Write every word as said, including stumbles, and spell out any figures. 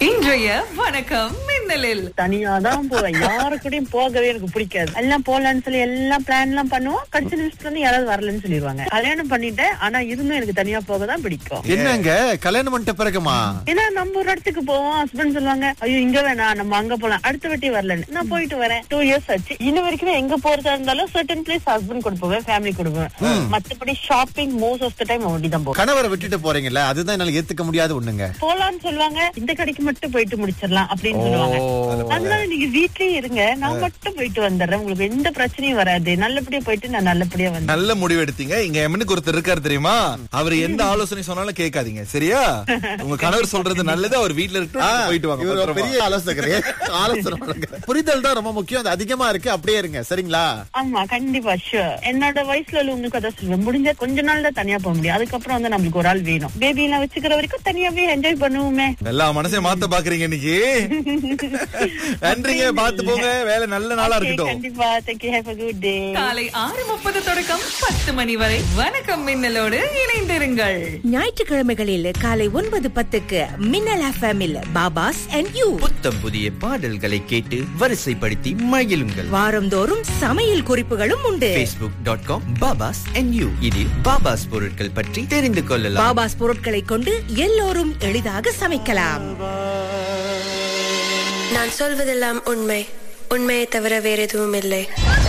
இன்றைய வணக்கம் மின்னலில் தனியா தான் போவேன். யாரு கூடயும் போகவே எனக்கு பிடிக்காது. எல்லாம் போலான்னு சொல்லி எல்லாம் பிளான் எல்லாம் பண்ணுவோம். கடைசி நிமிஷத்துல இருந்து யாராவது வரலன்னு சொல்லிடுவாங்க. கல்யாணம் பண்ணிட்டேன், ஆனா இருந்தும் எனக்கு தனியா போக தான் பிடிக்கும். என்னங்க கல்யாணம் பண்ணிட்ட பிறகுமா? ஏன்னா நம்ம ஒரு இடத்துக்கு போவோம், ஹஸ்பண்ட் சொல்லுவாங்க ஐயோ இங்க வேணாம் நம்ம அங்க போலாம், அடுத்த வாட்டி வரலன்னு. நான் போயிட்டு வரேன். டூ இயர்ஸ் ஆச்சு. இன்ன வரைக்கும் எங்க போறதா இருந்தாலும் சர்டன் பிளேஸ் ஹஸ்பண்ட் கூட போவேன், ஃபேமிலி கூட போவேன். மத்தபடி shopping most of the time அப்படி தான் போவேன். கணவரை விட்டுட்டு போறீங்கல்ல, அதுதான் என்னால ஏத்துக்க முடியாத ஒண்ணுங்க. போலான்னு சொல்லுவாங்க, இந்த கடைக்கு மட்டும் போயிட்டு முடிச்சிடலாம் அப்படின்னு சொல்லுவாங்க. அதனால நீங்க வீட்லயே இருங்க, நான் மட்டும் போயிட்டு வந்துடுறேன், உங்களுக்கு எந்த பிரச்சனையும் வராது, நல்லபடியா போயிட்டு நான் நல்லபடியா வந்து. நல்ல முடிவு எடுத்தீங்க. இங்க எம்னுக்கு ஒருத்தர் இருக்காரு தெரியுமா, அவர் எந்த ஆலோசனை சொன்னாலும் கேட்காதீங்க, சரியா? உங்க கணவர் சொல்றது நல்லது, அவர் வீட்டுல இருக்கு, போயிட்டு வாங்க. இவர் ஒரு பெரிய ஆலோசகரே. ஆலோசனை பண்ணுங்க. புரிதல் தான் ரொம்ப முக்கியம். அது அதிகமா இருக்கு, அப்படியே இருங்க, சரிங்களா? ஆமா கண்டிப்பா ஷூர். என்னோட வயசுல உள்ளவங்களுக்கு அதான் சொல்லுவேன், முடிஞ்ச கொஞ்ச நாள் தான் தனியா போக முடியும், அதுக்கப்புறம் வந்து நம்மளுக்கு ஒரு ஆள் வேணும். பேபி எல்லாம் வச்சுக்கிற வரைக்கும் தனியாவே என்ஜாய் பண்ணுவோமே. எல்லா மனசையும் மாத்த பாக்குறீங்க இன்னைக்கு. நன்றிங்க, பாத்து போங்க, வேலை நல்ல நாளா இருக்கட்டும். கண்டிப்பா. Thank you. Have a good day. காலை ஆறு முப்பது தொடக்கம் பத்து மணி வரை வணக்கம் மின்னலோடு இணைந்திருங்கள். ஞாயிற்றுக்கிழமைகளில் காலை ஒன்பது பத்துக்கு மின்னல் எஃப்எம்மில் பாபாஸ் அண்ட் யூ புத்தம் புதிய பாடல்களை கேட்டு வரிசைப்படுத்தி மகிழுங்கள். வாரந்தோறும் சமையல் குறிப்புகளும் உண்டு. facebook டாட் காம் பாபாஸ் அண்ட் யூ இதில் பாபாஸ் பொருட்கள் பற்றி தெரிந்து கொள்ளலாம். பாபாஸ் பொருட்களை கொண்டு எல்லோரும் எளிதாக சமைக்கலாம். நான் சொல்வதெல்லாம் உண்மை, உண்மையை தவிர வேற எதுவும் இல்லை.